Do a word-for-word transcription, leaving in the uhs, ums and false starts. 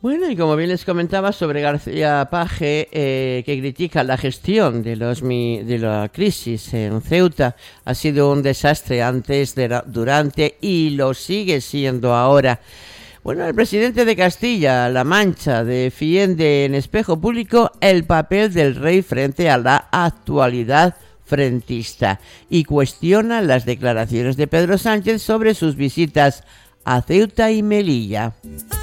Bueno, y como bien les comentaba sobre García Paje, eh, que critica la gestión de, los, de la crisis en Ceuta, ha sido un desastre antes, de, durante y lo sigue siendo ahora. Bueno, el presidente de Castilla-La Mancha defiende en Espejo Público el papel del rey frente a la actualidad frentista y cuestiona las declaraciones de Pedro Sánchez sobre sus visitas a Ceuta y Melilla.